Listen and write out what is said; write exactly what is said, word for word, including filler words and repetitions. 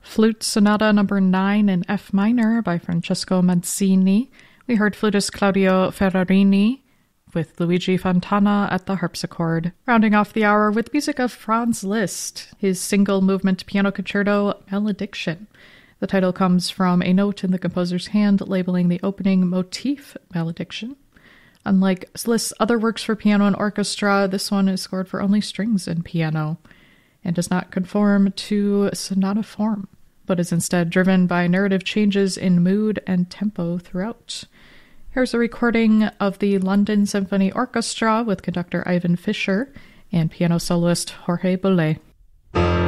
Flute Sonata number nine in F minor by Francesco Mazzini. We heard flutist Claudio Ferrarini with Luigi Fontana at the harpsichord. Rounding off the hour with music of Franz Liszt, his single movement piano concerto Malediction. The title comes from a note in the composer's hand labeling the opening motif Malediction. Unlike Liszt's other works for piano and orchestra, this one is scored for only strings and piano, and does not conform to sonata form, but is instead driven by narrative changes in mood and tempo throughout. Here's a recording of the London Symphony Orchestra with conductor Ivan Fischer and piano soloist Jorge Bolet.